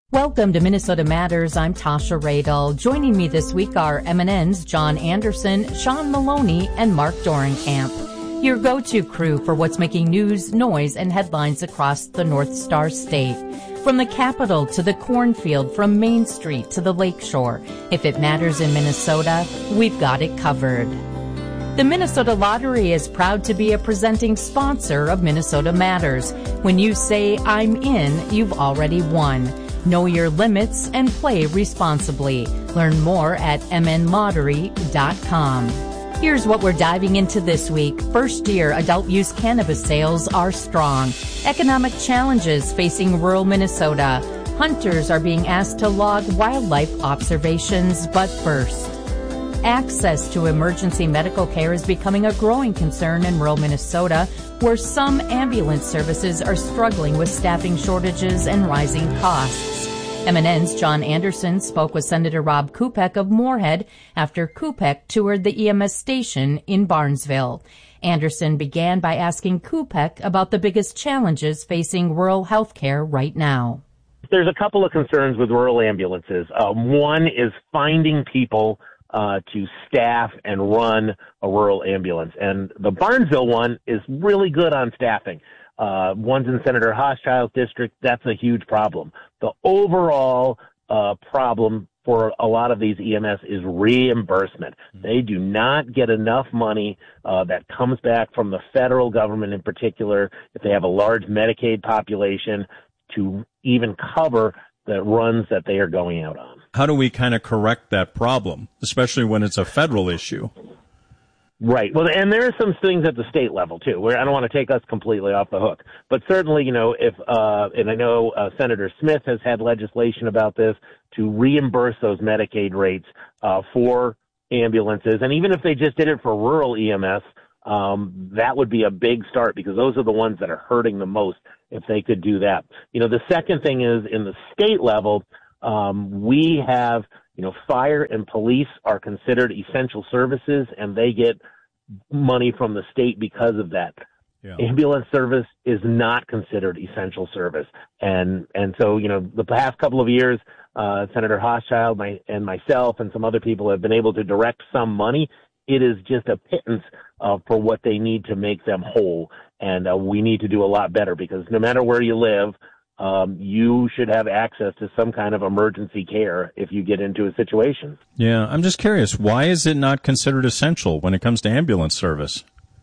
Welcome to Minnesota Matters. I'm Tasha Radel. Joining me this week are MNN's John Anderson, Sean Maloney, and Mark Dorenkamp. Your go-to crew for what's making news, noise, and headlines across the North Star State. From the Capitol to the cornfield, from Main Street to the Lakeshore. If it matters in Minnesota, we've got it covered. The Minnesota Lottery is proud to be a presenting sponsor of Minnesota Matters. When you say, I'm in, you've already won. Know your limits and play responsibly. Learn more at mnlottery.com. Here's what we're diving into this week. First-year adult-use cannabis sales are strong. Economic challenges facing rural Minnesota. Hunters are being asked to log wildlife observations, but first, access to emergency medical care is becoming a growing concern in rural Minnesota, where some ambulance services are struggling with staffing shortages and rising costs. MNN's John Anderson spoke with Senator Rob Kupek of Moorhead after Kupek toured the EMS station in Barnesville. Anderson began by asking Kupek about the biggest challenges facing rural health care right now. There's a couple of concerns with rural ambulances. One is finding people to staff and run a rural ambulance. And the Barnesville one is really good on staffing. One's in Senator Hochschild's district. That's a huge problem. The overall problem for a lot of these EMS is reimbursement. They do not get enough money that comes back from the federal government in particular, if they have a large Medicaid population, to even cover the runs that they are going out on. How do we kind of correct that problem, especially when it's a federal issue? Right. Well, and there are some things at the state level, too, where I don't want to take us completely off the hook. But certainly, you know, and I know Senator Smith has had legislation about this, to reimburse those Medicaid rates for ambulances. And even if they just did it for rural EMS, that would be a big start, because those are the ones that are hurting the most if they could do that. You know, the second thing is, in the state level, we have, you know, fire and police are considered essential services, and they get money from the state because of that. Yeah. Ambulance service is not considered essential service. And so, you know, the past couple of years, Senator Hochschild and myself and some other people have been able to direct some money. It is just a pittance for what they need to make them whole. And we need to do a lot better, because no matter where you live, you should have access to some kind of emergency care if you get into a situation. Yeah, I'm just curious, why is it not considered essential when it comes to ambulance service?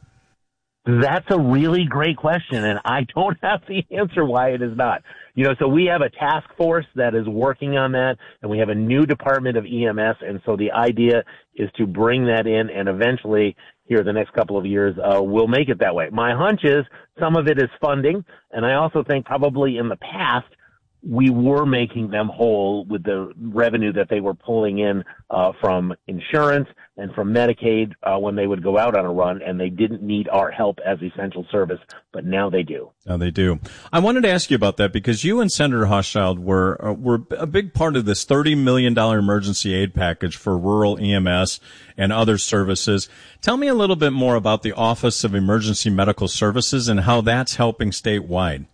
That's a really great question, and I don't have the answer why it is not. You know, so we have a task force that is working on that, and we have a new department of EMS, and so the idea is to bring that in, and eventually, here the next couple of years, we'll make it that way. My hunch is some of it is funding, and I also think probably in the past, we were making them whole with the revenue that they were pulling in from insurance and from Medicaid when they would go out on a run, and they didn't need our help as essential service, but now they do. Now they do. I wanted to ask you about that, because you and Senator Hochschild were a big part of this $30 million emergency aid package for rural EMS and other services. Tell me a little bit more about the Office of Emergency Medical Services and how that's helping statewide.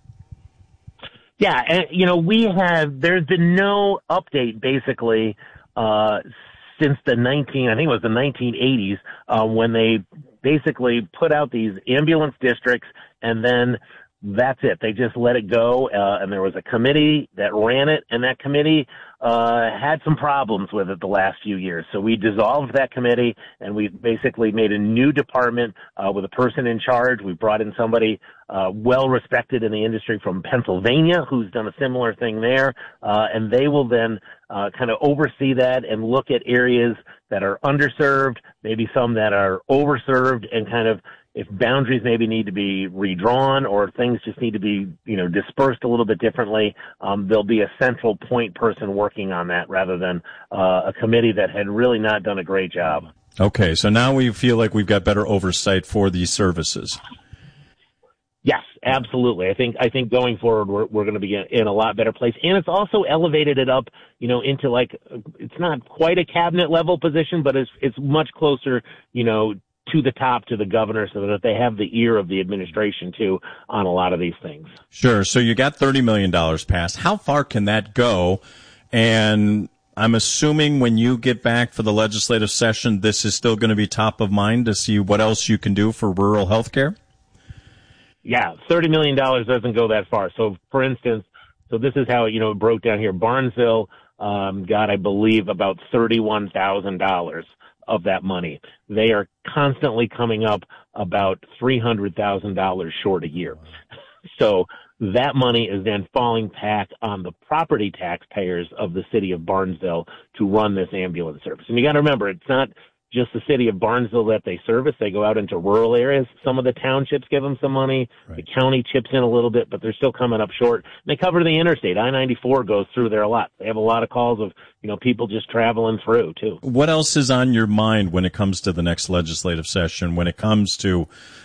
Yeah, and, you know, there's been no update, basically, since the 1980s, when they basically put out these ambulance districts, and then that's it. They just let it go, and there was a committee that ran it, and that committee had some problems with it the last few years. So we dissolved that committee, and we basically made a new department with a person in charge. We brought in somebody well-respected in the industry from Pennsylvania who's done a similar thing there, and they will then kind of oversee that and look at areas that are underserved, maybe some that are overserved, and kind of, if boundaries maybe need to be redrawn or things just need to be, you know, dispersed a little bit differently, there'll be a central point person working on that rather than a committee that had really not done a great job. Okay, so now we feel like we've got better oversight for these services. Yes, absolutely. I think going forward, we're going to be in a lot better place. And it's also elevated it up, you know, into, like, it's not quite a cabinet level position, but it's much closer, you know, to the top, to the governor, so that they have the ear of the administration too on a lot of these things. Sure. So you got $30 million passed. How far can that go? And I'm assuming when you get back for the legislative session, this is still going to be top of mind to see what else you can do for rural health care? Yeah, $30 million doesn't go that far. So, for instance, this is how, it broke down here. Barnesville got, I believe, about $31,000 of that money. They are constantly coming up about $300,000 short a year. So that money is then falling back on the property taxpayers of the city of Barnesville to run this ambulance service. And you got to remember, it's not just the city of Barnesville that they service. They go out into rural areas. Some of the townships give them some money. Right. The county chips in a little bit, but they're still coming up short. And they cover the interstate. I-94 goes through there a lot. They have a lot of calls of, people just traveling through too. What else is on your mind when it comes to the next legislative session? When it comes to,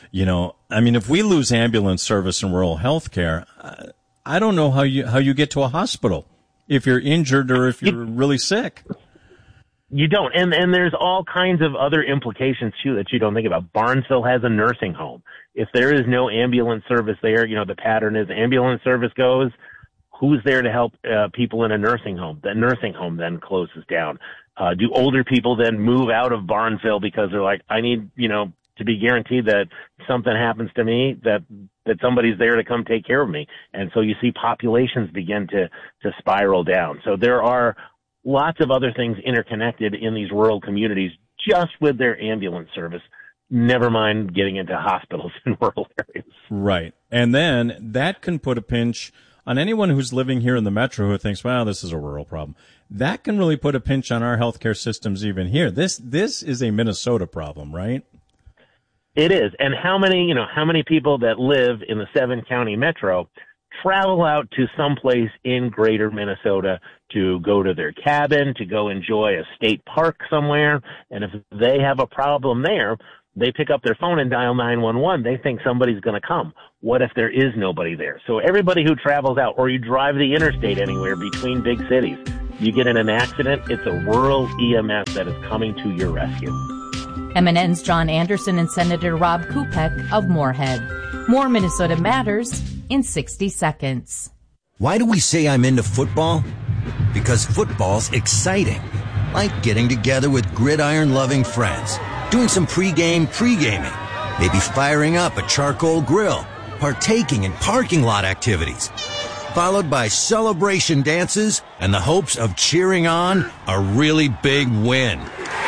if we lose ambulance service in rural health care, I don't know how you get to a hospital if you're injured or if you're really sick. You don't. And there's all kinds of other implications, too, that you don't think about. Barnesville has a nursing home. If there is no ambulance service there, the pattern is ambulance service goes. Who's there to help people in a nursing home? The nursing home then closes down. Do older people then move out of Barnesville because they're like, I need, to be guaranteed that something happens to me, that somebody's there to come take care of me. And so you see populations begin to spiral down. So there are lots of other things interconnected in these rural communities just with their ambulance service, never mind getting into hospitals in rural areas. Right. And then that can put a pinch on anyone who's living here in the metro who thinks, well, this is a rural problem. That can really put a pinch on our healthcare systems even here. This is a Minnesota problem, right? It is. And how many people that live in the 7-county metro travel out to someplace in greater Minnesota to go to their cabin, to go enjoy a state park somewhere. And if they have a problem there, they pick up their phone and dial 911. They think somebody's going to come. What if there is nobody there? So everybody who travels out, or you drive the interstate anywhere between big cities, you get in an accident, it's a rural EMS that is coming to your rescue. MNN's John Anderson and Senator Rob Kupek of Moorhead. More Minnesota Matters in 60 seconds. Why do we say I'm into football? Because football's exciting. Like getting together with gridiron-loving friends, doing some pre-gaming, maybe firing up a charcoal grill, partaking in parking lot activities, followed by celebration dances and the hopes of cheering on a really big win.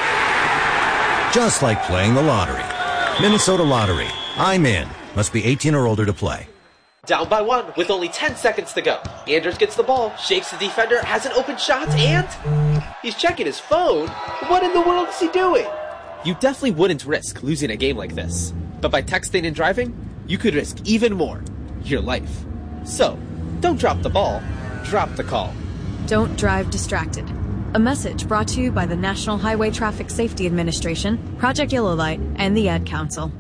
Just like playing the lottery. Minnesota Lottery. I'm in. Must be 18 or older to play. Down by 1 with only 10 seconds to go. Anders gets the ball, shakes the defender, has an open shot, and he's checking his phone. What in the world is he doing? You definitely wouldn't risk losing a game like this. But by texting and driving, you could risk even more. Your life. So, don't drop the ball. Drop the call. Don't drive distracted. A message brought to you by the National Highway Traffic Safety Administration, Project Yellow Light, and the Ad Council.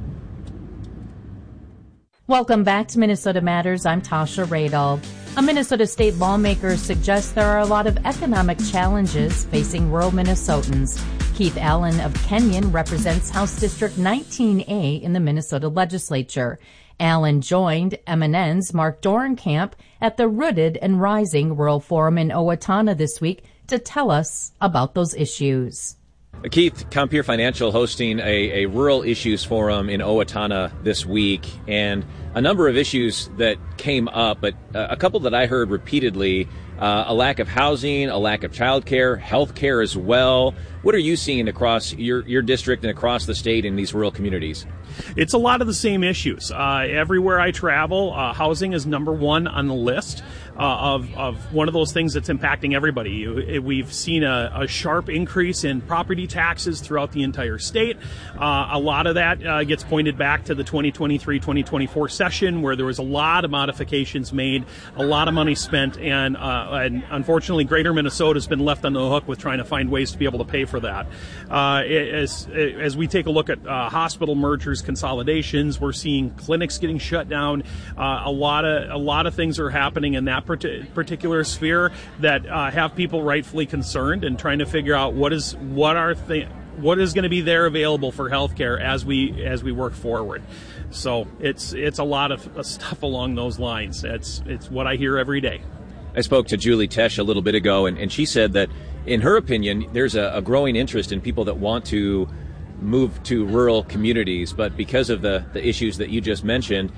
Welcome back to Minnesota Matters. I'm Tasha Radel. A Minnesota state lawmaker suggests there are a lot of economic challenges facing rural Minnesotans. Keith Allen of Kenyon represents House District 19A in the Minnesota legislature. Allen joined MNN's Mark Dorenkamp at the Rooted and Rising Rural Forum in Owatonna this week to tell us about those issues. Keith, Compeer Financial hosting a rural issues forum in Owatonna this week, and a number of issues that came up, but a couple that I heard repeatedly, a lack of housing, a lack of childcare, health care as well. What are you seeing across your district and across the state in these rural communities? It's a lot of the same issues. Everywhere I travel, housing is number one on the list of one of those things that's impacting everybody. We've seen a sharp increase in property taxes throughout the entire state. A lot of that gets pointed back to the 2023-2024 session, where there was a lot of modifications made, a lot of money spent, and unfortunately Greater Minnesota has been left on the hook with trying to find ways to be able to pay for that. As we take a look at hospital mergers, consolidations, we're seeing clinics getting shut down. A lot of things are happening in that particular sphere that have people rightfully concerned and trying to figure out what are what is going to be there available for healthcare as we work forward. So it's a lot of stuff along those lines. It's what I hear every day. I spoke to Julie Tesh a little bit ago, and she said that, in her opinion, there's a growing interest in people that want to move to rural communities, but because of the issues that you just mentioned,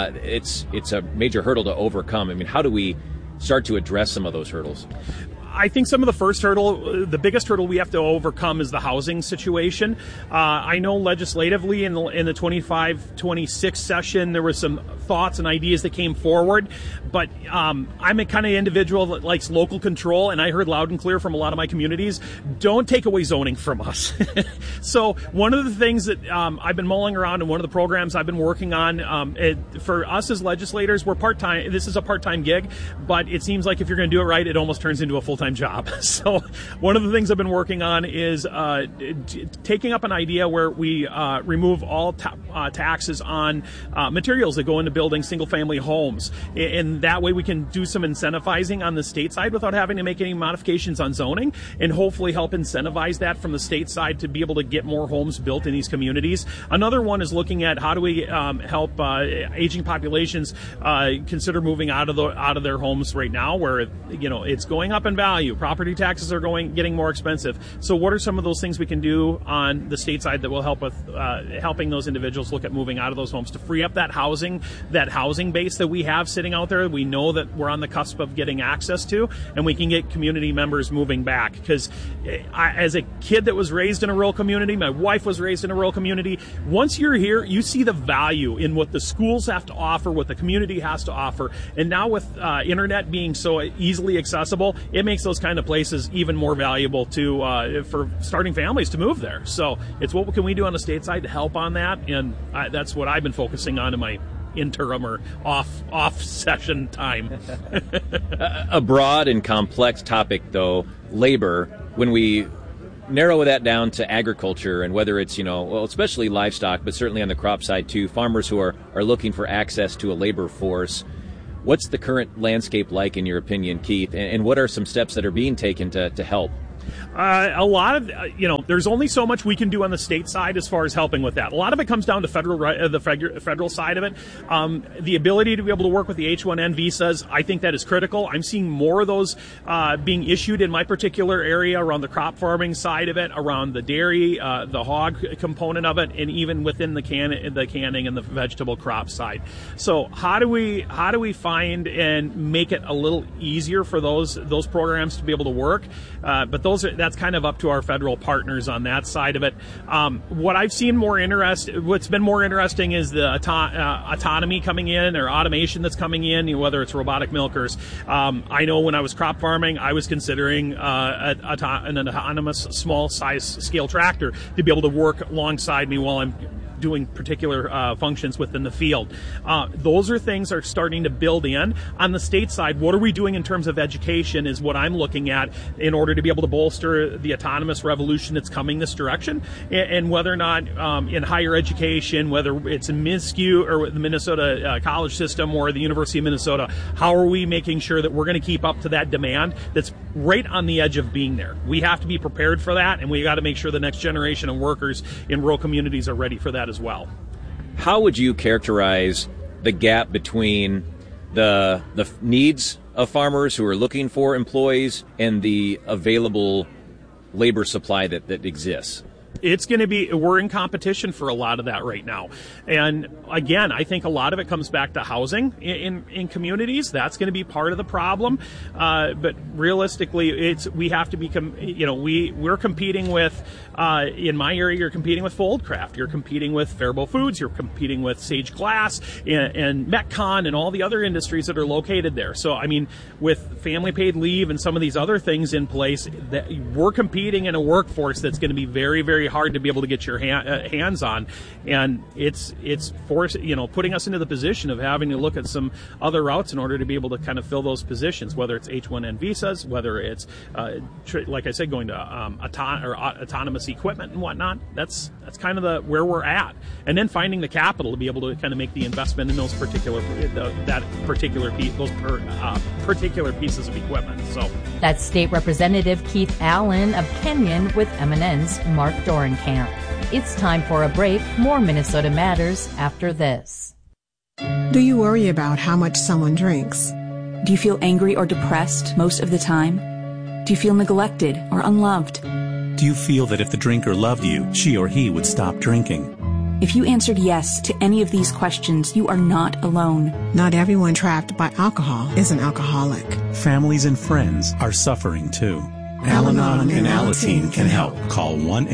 it's a major hurdle to overcome. I mean, how do we start to address some of those hurdles? I think some of the biggest hurdle we have to overcome is the housing situation. I know legislatively in the 25-26 session, there were some thoughts and ideas that came forward, but I'm a kind of individual that likes local control, and I heard loud and clear from a lot of my communities, don't take away zoning from us. So one of the things that I've been mulling around, and one of the programs I've been working on, for us as legislators, we're part-time. This is a part-time gig, but it seems like if you're going to do it right, it almost turns into a full-time job. So one of the things I've been working on is taking up an idea where we remove all taxes on materials that go into building single-family homes. And that way we can do some incentivizing on the state side without having to make any modifications on zoning, and hopefully help incentivize that from the state side to be able to get more homes built in these communities. Another one is looking at how do we help aging populations consider moving out of their homes right now, where it's going up in value. Property taxes are getting more expensive. So what are some of those things we can do on the state side that will help with helping those individuals look at moving out of those homes to free up that housing base that we have sitting out there? We know that we're on the cusp of getting access to, and we can get community members moving back. Because as a kid that was raised in a rural community, my wife was raised in a rural community, once you're here, you see the value in what the schools have to offer, what the community has to offer. And now with internet being so easily accessible, it makes those kind of places even more valuable for starting families to move there. So it's what can we do on the state side to help on that, and that's what I've been focusing on in my interim or off session time. A broad and complex topic, though, labor. When we narrow that down to agriculture, and whether it's especially livestock, but certainly on the crop side too, farmers who are looking for access to a labor force. What's the current landscape like, in your opinion, Keith? And what are some steps that are being taken to help? A lot of, there's only so much we can do on the state side as far as helping with that. A lot of it comes down to the federal side of it. The ability to be able to work with the H-1N visas, I think that is critical. I'm seeing more of those being issued in my particular area around the crop farming side of it, around the dairy, the hog component of it, and even within the canning and the vegetable crop side. So how do we find and make it a little easier for those programs to be able to work? But that's kind of up to our federal partners on that side of it. What I've seen what's been more interesting is the autonomy coming in, or automation that's coming in, whether it's robotic milkers. I know when I was crop farming, I was considering an autonomous small size scale tractor to be able to work alongside me while I'm doing particular functions within the field. Those are things are starting to build in. On the state side, what are we doing in terms of education is what I'm looking at in order to be able to bolster the autonomous revolution that's coming this direction, and whether or not in higher education, whether it's in MISCU or the Minnesota college system or the University of Minnesota, how are we making sure that we're going to keep up to that demand that's right on the edge of being there? We have to be prepared for that, and we got to make sure the next generation of workers in rural communities are ready for that as well. How would you characterize the gap between the needs of farmers who are looking for employees and the available labor supply that exists? It's going to be, we're in competition for a lot of that right now. And again, I think a lot of it comes back to housing in communities. That's going to be part of the problem. But realistically, we have to become, we're competing with, in my area, you're competing with Foldcraft. You're competing with Faribault Foods. You're competing with Sage Glass and Metcon and all the other industries that are located there. So, I mean, with family paid leave and some of these other things in place, that we're competing in a workforce that's going to be very, very hard to be able to get your hands on, and it's putting us into the position of having to look at some other routes in order to be able to kind of fill those positions, whether it's H-1N visas, whether it's like I said, going to autonomous equipment and whatnot. That's kind of where we're at, and then finding the capital to be able to kind of make the investment in those particular pieces of equipment. So That's State Representative Keith Allen of Kenyon with MNN's Mark Dorenkamp. It's time for a break. More Minnesota Matters after this. Do you worry about how much someone drinks? Do you feel angry or depressed most of the time? Do you feel neglected or unloved? Do you feel that if the drinker loved you, she or he would stop drinking? If you answered yes to any of these questions, you are not alone. Not everyone trapped by alcohol is an alcoholic. Families and friends are suffering too. Al-Anon and Alateen can help. Call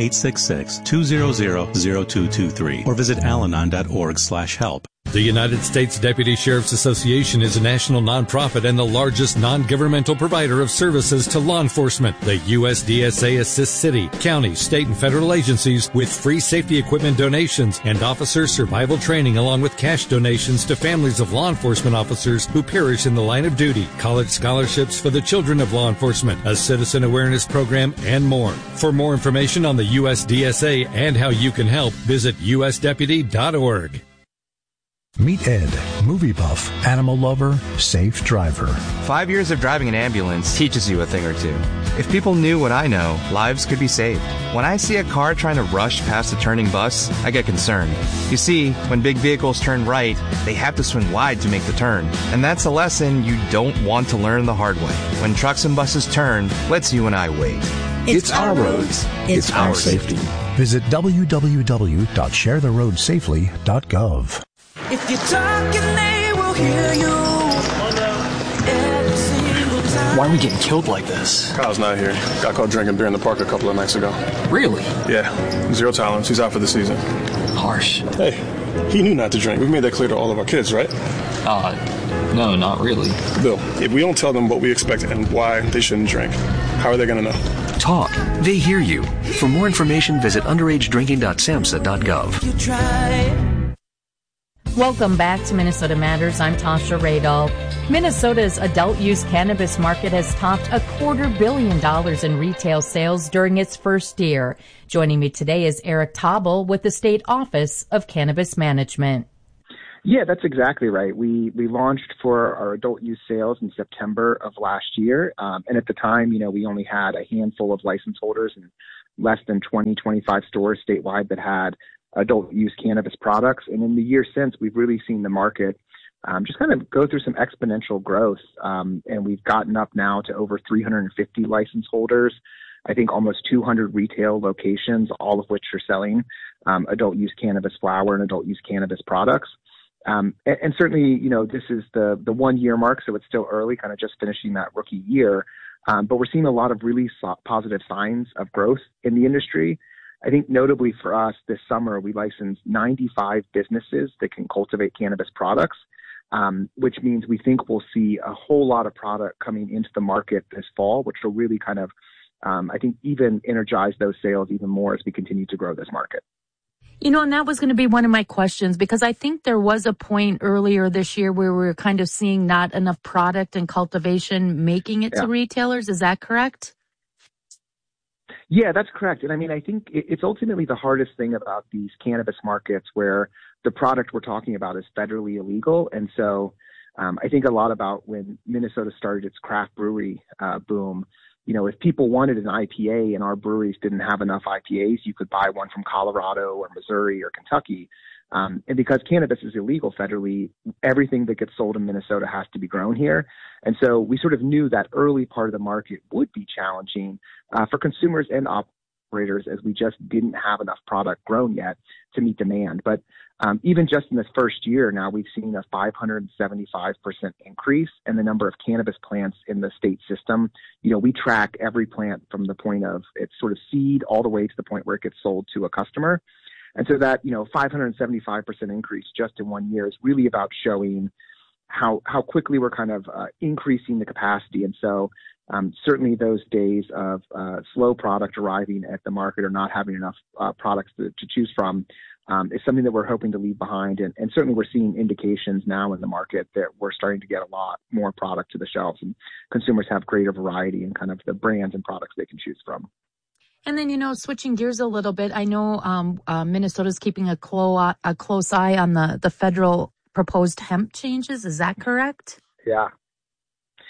1-866-200-0223 or visit alanon.org/help. The United States Deputy Sheriff's Association is a national nonprofit and the largest non-governmental provider of services to law enforcement. The USDSA assists city, county, state, and federal agencies with free safety equipment donations and officer survival training, along with cash donations to families of law enforcement officers who perish in the line of duty, college scholarships for the children of law enforcement, a citizen awareness program, and more. For more information on the USDSA and how you can help, visit usdeputy.org. Meet Ed, movie buff, animal lover, safe driver. 5 years of driving an ambulance teaches you a thing or two. If people knew what I know, lives could be saved. When I see a car trying to rush past a turning bus, I get concerned. You see, when big vehicles turn right, they have to swing wide to make the turn. And that's a lesson you don't want to learn the hard way. When trucks and buses turn, let's you and I wait. It's our roads. It's our safety. Visit www.sharetheroadsafely.gov. If you're talking, they will hear you. Why are we getting killed like this? Kyle's not here. Got caught drinking beer in the park a couple of nights ago. Really? Yeah. 0 tolerance. He's out for the season. Harsh. Hey, he knew not to drink. We've made that clear to all of our kids, right? No, not really. Bill, if we don't tell them what we expect and why they shouldn't drink, how are they going to know? Talk. They hear you. For more information, visit underagedrinking.samhsa.gov. You try. Welcome back to Minnesota Matters. I'm Tasha Radel. Minnesota's adult-use cannabis market has topped $250 million in retail sales during its first year. Joining me today is Eric Tobel with the State Office of Cannabis Management. Yeah, that's exactly right. We launched for our adult use sales in September of last year. And at the time, we only had a handful of license holders and less than 25 stores statewide that had adult use cannabis products. And in the year since, we've really seen the market just kind of go through some exponential growth. And we've gotten up now to over 350 license holders. I think almost 200 retail locations, all of which are selling adult use cannabis flower and adult use cannabis products. And certainly, this is the 1 year mark, so it's still early, kind of just finishing that rookie year. But we're seeing a lot of really positive signs of growth in the industry. I think notably for us this summer, we licensed 95 businesses that can cultivate cannabis products, which means we think we'll see a whole lot of product coming into the market this fall, which will really kind of, I think, even energize those sales even more as we continue to grow this market. And that was going to be one of my questions, because I think there was a point earlier this year where we were kind of seeing not enough product and cultivation making it to retailers. Is that correct? Yeah, that's correct. And I think it's ultimately the hardest thing about these cannabis markets where the product we're talking about is federally illegal. And so I think a lot about when Minnesota started its craft brewery boom. If people wanted an IPA and our breweries didn't have enough IPAs, you could buy one from Colorado or Missouri or Kentucky. And because cannabis is illegal federally, everything that gets sold in Minnesota has to be grown here. And so we sort of knew that early part of the market would be challenging for consumers and operators, as we just didn't have enough product grown yet to meet demand. But even just in this first year now, we've seen a 575% increase in the number of cannabis plants in the state system. We track every plant from the point of its sort of seed all the way to the point where it gets sold to a customer. And so that, 575% increase just in 1 year is really about showing how quickly we're kind of increasing the capacity. And so certainly those days of slow product arriving at the market or not having enough products to choose from is something that we're hoping to leave behind. And certainly we're seeing indications now in the market that we're starting to get a lot more product to the shelves, and consumers have greater variety in kind of the brands and products they can choose from. And then, switching gears a little bit, I know Minnesota's keeping a close eye on the federal proposed hemp changes. Is that correct? Yeah.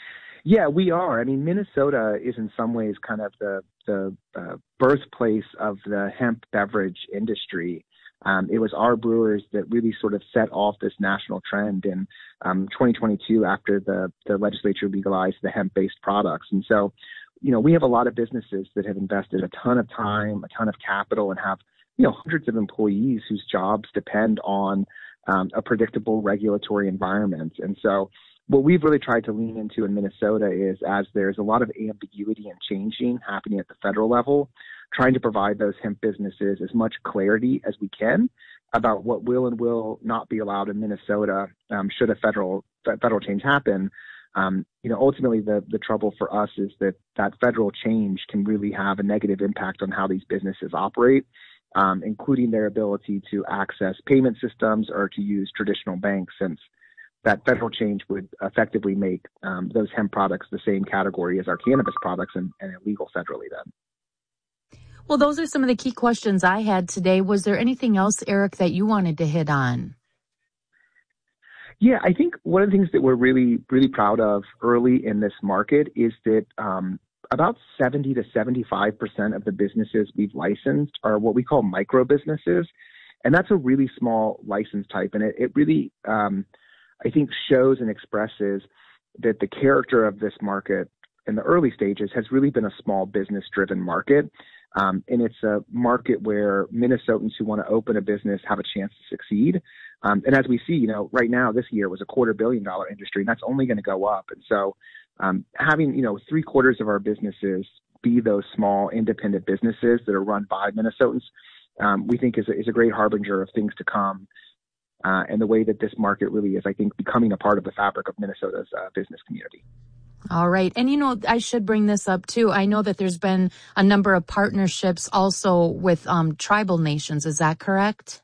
Yeah, we are. I mean, Minnesota is in some ways kind of the birthplace of the hemp beverage industry. It was our brewers that really sort of set off this national trend in 2022 after the legislature legalized the hemp-based products. And so, we have a lot of businesses that have invested a ton of time, a ton of capital, and have, hundreds of employees whose jobs depend on a predictable regulatory environment. And so what we've really tried to lean into in Minnesota is, as there's a lot of ambiguity and changing happening at the federal level, trying to provide those hemp businesses as much clarity as we can about what will and will not be allowed in Minnesota should a federal change happen. Ultimately, the trouble for us is that federal change can really have a negative impact on how these businesses operate, including their ability to access payment systems or to use traditional banks, since that federal change would effectively make those hemp products the same category as our cannabis products and illegal federally then. Well, those are some of the key questions I had today. Was there anything else, Eric, that you wanted to hit on? Yeah, I think one of the things that we're really, really proud of early in this market is that about 70 to 75% of the businesses we've licensed are what we call micro businesses. And that's a really small license type. And it really, I think, shows and expresses that the character of this market in the early stages has really been a small business driven market. And it's a market where Minnesotans who want to open a business have a chance to succeed. And as we see, right now, this year was a $250 million industry, and that's only going to go up. And so having, 3/4 of our businesses be those small independent businesses that are run by Minnesotans, we think is a great harbinger of things to come. And the way that this market really is, I think, becoming a part of the fabric of Minnesota's business community. All right. And, I should bring this up, too. I know that there's been a number of partnerships also with tribal nations. Is that correct?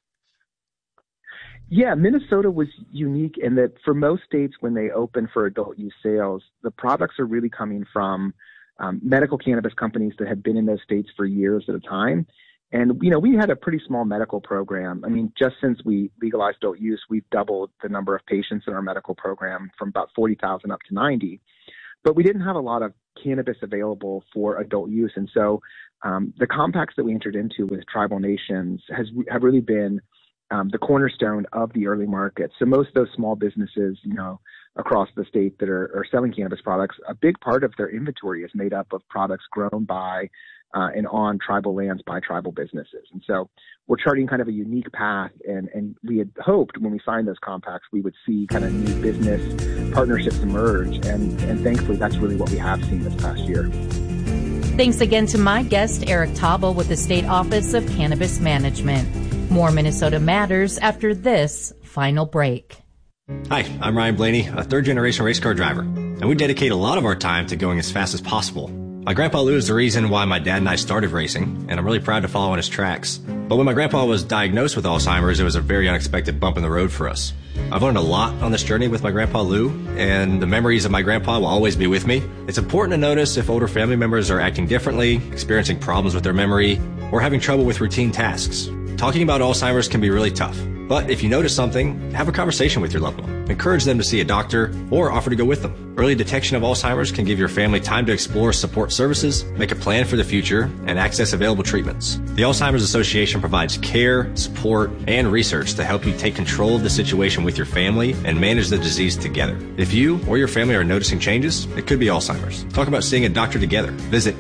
Yeah, Minnesota was unique in that for most states, when they open for adult use sales, the products are really coming from medical cannabis companies that have been in those states for years at a time. And, we had a pretty small medical program. I mean, just since we legalized adult use, we've doubled the number of patients in our medical program from about 40,000 up to 90. But we didn't have a lot of cannabis available for adult use. And so the compacts that we entered into with tribal nations have really been the cornerstone of the early market. So most of those small businesses, across the state that are selling cannabis products, a big part of their inventory is made up of products grown by and on tribal lands by tribal businesses. And so we're charting kind of a unique path, and we had hoped when we signed those compacts we would see kind of new business partnerships emerge, and thankfully that's really what we have seen this past year. Thanks again to my guest, Eric Tauble with the State Office of Cannabis Management. More Minnesota Matters after this final break. Hi, I'm Ryan Blaney, a third-generation race car driver, and we dedicate a lot of our time to going as fast as possible. My grandpa Lou is the reason why my dad and I started racing, and I'm really proud to follow in his tracks. But when my grandpa was diagnosed with Alzheimer's, it was a very unexpected bump in the road for us. I've learned a lot on this journey with my grandpa Lou, and the memories of my grandpa will always be with me. It's important to notice if older family members are acting differently, experiencing problems with their memory, or having trouble with routine tasks. Talking about Alzheimer's can be really tough, but if you notice something, have a conversation with your loved one. Encourage them to see a doctor or offer to go with them. Early detection of Alzheimer's can give your family time to explore support services, make a plan for the future, and access available treatments. The Alzheimer's Association provides care, support, and research to help you take control of the situation with your family and manage the disease together. If you or your family are noticing changes, it could be Alzheimer's. Talk about seeing a doctor together. Visit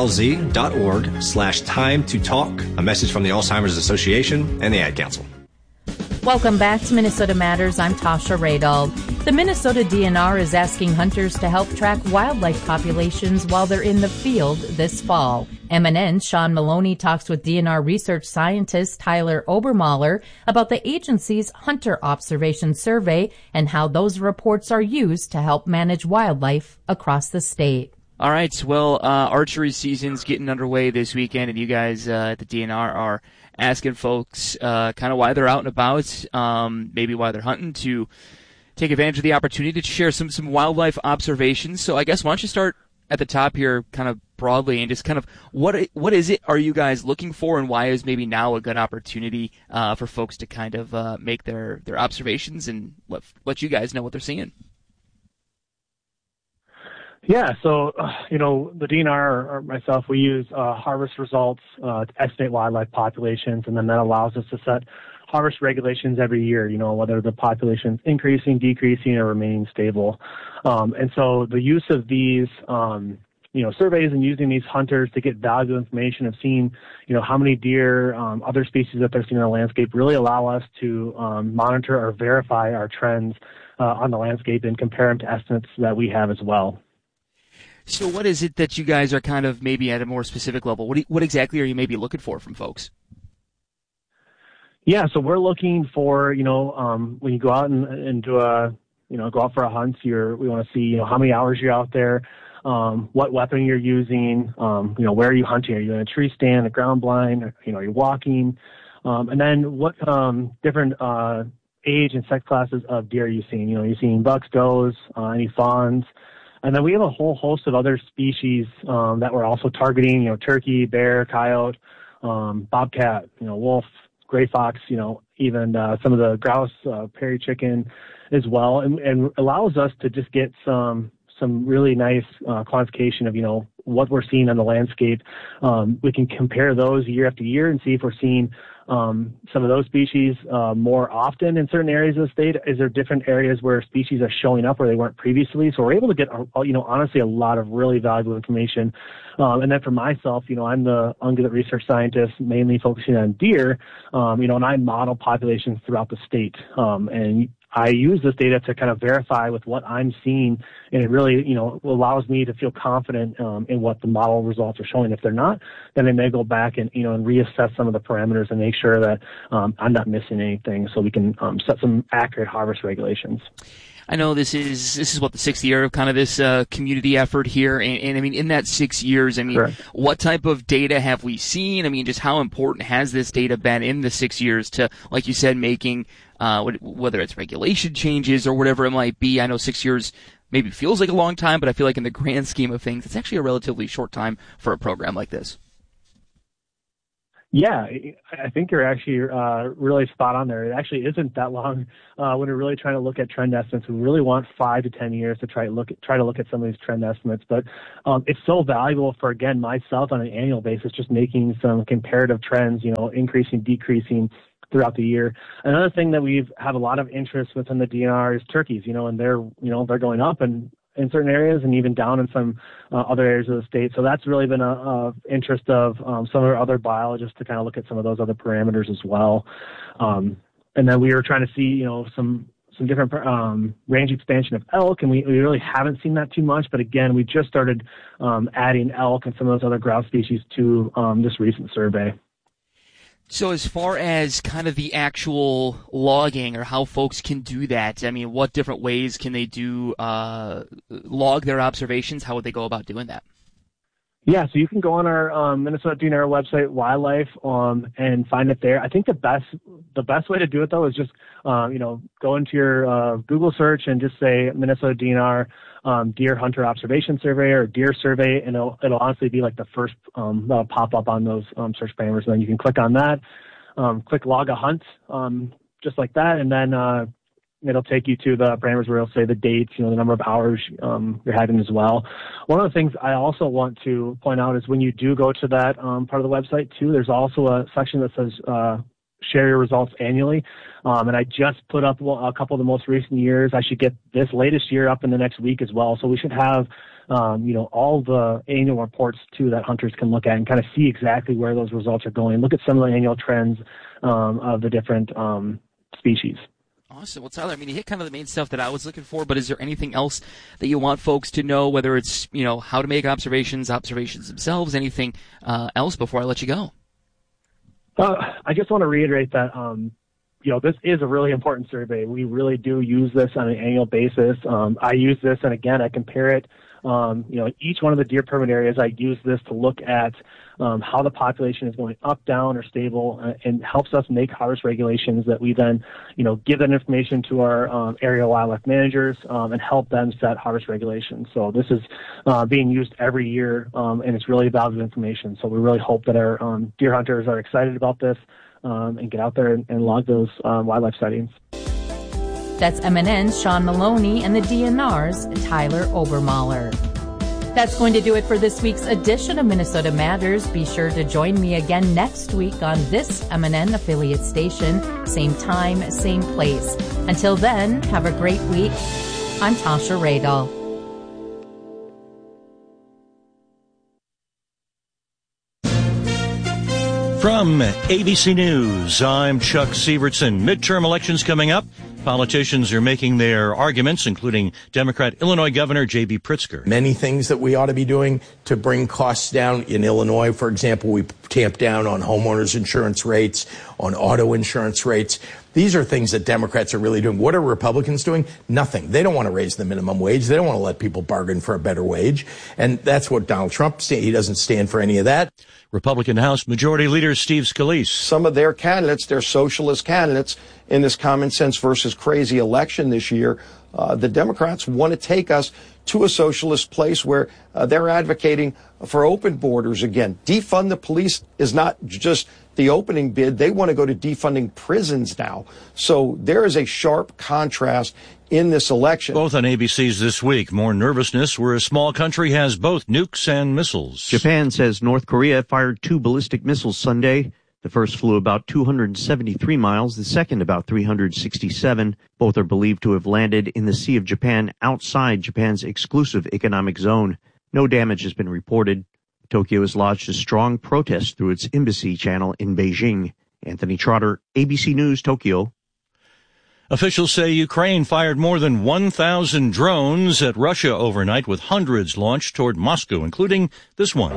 alz.org/time to talk. A message from the Alzheimer's Association and the Ad Council. Welcome back to Minnesota Matters. I'm Tasha Radal. The Minnesota DNR is asking hunters to help track wildlife populations while they're in the field this fall. MNN's Sean Maloney talks with DNR research scientist Tyler Obermahler about the agency's Hunter Observation Survey and how those reports are used to help manage wildlife across the state. All right. Well, archery season's getting underway this weekend, and you guys at the DNR are asking folks kind of why they're out and about, maybe why they're hunting, to take advantage of the opportunity to share some wildlife observations. So I guess why don't you start at the top here kind of broadly and just kind of what is it are you guys looking for, and why is maybe now a good opportunity for folks to kind of make their observations and let you guys know what they're seeing? Yeah, so, the DNR or myself, we use harvest results to estimate wildlife populations, and then that allows us to set harvest regulations every year, whether the population's increasing, decreasing, or remaining stable. And so the use of these, surveys and using these hunters to get valuable information of seeing, how many deer, other species that they're seeing in the landscape really allow us to monitor or verify our trends on the landscape and compare them to estimates that we have as well. So what is it that you guys are kind of maybe at a more specific level? What exactly are you maybe looking for from folks? Yeah, so we're looking for, when you go out and do go out for a hunt, we want to see, how many hours you're out there, what weapon you're using, where are you hunting? Are you in a tree stand, a ground blind, or, you're walking? And then what different age and sex classes of deer are you seeing? You're seeing bucks, does, any fawns. And then we have a whole host of other species that we're also targeting, turkey, bear, coyote, bobcat, wolf, gray fox, even some of the grouse, prairie chicken as well, and allows us to just get some really nice quantification of, what we're seeing on the landscape. We can compare those year after year and see if we're seeing some of those species more often in certain areas of the state. Is there different areas where species are showing up where they weren't previously? So we're able to get, honestly, a lot of really valuable information. And then for myself, I'm the ungulate research scientist, mainly focusing on deer, and I model populations throughout the state. And I use this data to kind of verify with what I'm seeing, and it really, allows me to feel confident in what the model results are showing. If they're not, then I may go back and, and reassess some of the parameters and make sure that I'm not missing anything, so we can set some accurate harvest regulations. I know this is what, the 6th year of kind of this community effort here, and I mean, in that 6 years, Correct. What type of data have we seen? Just how important has this data been in the 6 years to, like you said, making whether it's regulation changes or whatever it might be? I know 6 years maybe feels like a long time, but I feel like in the grand scheme of things, it's actually a relatively short time for a program like this. Yeah, I think you're actually really spot on there. It actually isn't that long when we're really trying to look at trend estimates. We really want 5 to 10 years to try to look at some of these trend estimates. But it's so valuable for, again, myself on an annual basis, just making some comparative trends, increasing, decreasing throughout the year. Another thing that we have a lot of interest within the DNR is turkeys, and they're going up and in certain areas and even down in some other areas of the state. So that's really been a interest of some of our other biologists to kind of look at some of those other parameters as well. And then we were trying to see, some different range expansion of elk, and we really haven't seen that too much. But again, we just started adding elk and some of those other grouse species to this recent survey. So as far as kind of the actual logging or how folks can do that, what different ways can they do log their observations? How would they go about doing that? Yeah, so you can go on our Minnesota DNR website, Wildlife, and find it there. I think the best way to do it, though, is just go into your Google search and just say Minnesota DNR Deer Hunter Observation Survey or Deer Survey, and it'll honestly be like the first that'll pop up on those search parameters. And then you can click on that, click Log a Hunt, just like that, and then it'll take you to the parameters where it'll say the dates, the number of hours you're having as well. One of the things I also want to point out is when you do go to that part of the website too, there's also a section that says share your results annually. And I just put up a couple of the most recent years. I should get this latest year up in the next week as well. So we should have, all the annual reports too that hunters can look at and kind of see exactly where those results are going. Look at some of the annual trends of the different species. Awesome. Well, Tyler, you hit kind of the main stuff that I was looking for, but is there anything else that you want folks to know, whether it's, how to make observations themselves, anything else before I let you go? I just want to reiterate that, this is a really important survey. We really do use this on an annual basis. I use this, and again, I compare it, each one of the deer permit areas, I use this to look at how the population is going up, down, or stable, and helps us make harvest regulations that we then, give that information to our area wildlife managers and help them set harvest regulations. So this is being used every year, and it's really valuable information. So we really hope that our deer hunters are excited about this and get out there and log those wildlife sightings. That's MNN's Sean Maloney and the DNR's Tyler Obermahler. That's going to do it for this week's edition of Minnesota Matters. Be sure to join me again next week on this MNN affiliate station. Same time, same place. Until then, have a great week. I'm Tasha Radel. From ABC News, I'm Chuck Sievertson. Midterm elections coming up. Politicians are making their arguments, including Democrat Illinois Governor J.B. Pritzker. Many things that we ought to be doing to bring costs down. In Illinois, for example, we tamped down on homeowners insurance rates, on auto insurance rates. These are things that Democrats are really doing. What are Republicans doing? Nothing. They don't want to raise the minimum wage. They don't want to let people bargain for a better wage. And that's what Donald Trump stands. He doesn't stand for any of that. Republican House Majority Leader Steve Scalise. Some of their candidates, their socialist candidates, in this common sense versus crazy election this year, the Democrats want to take us to a socialist place where they're advocating for open borders again. Defund the police is not just the opening bid. They want to go to defunding prisons now. So there is a sharp contrast in this election. Both on ABC's This Week. More nervousness where a small country has both nukes and missiles. Japan says North Korea fired 2 ballistic missiles Sunday. The first flew about 273 miles, the second about 367. Both are believed to have landed in the Sea of Japan outside Japan's exclusive economic zone. No damage has been reported. Tokyo has lodged a strong protest through its embassy channel in Beijing. Anthony Trotter, ABC News, Tokyo. Officials say Ukraine fired more than 1,000 drones at Russia overnight, with hundreds launched toward Moscow, including this one.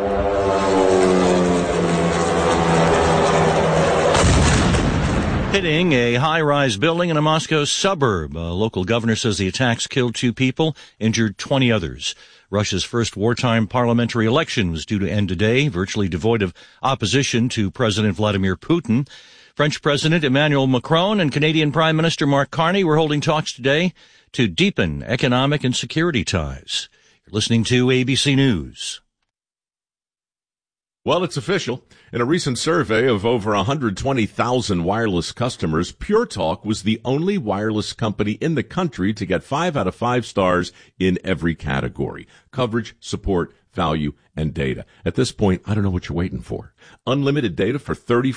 Hitting a high-rise building in a Moscow suburb. A local governor says the attacks killed 2 people, injured 20 others. Russia's first wartime parliamentary election was due to end today, virtually devoid of opposition to President Vladimir Putin. French President Emmanuel Macron and Canadian Prime Minister Mark Carney were holding talks today to deepen economic and security ties. You're listening to ABC News. Well, it's official. In a recent survey of over 120,000 wireless customers, Pure Talk was the only wireless company in the country to get 5 out of 5 stars in every category: coverage, support, value, and data. At this point, I don't know what you're waiting for. Unlimited data for $35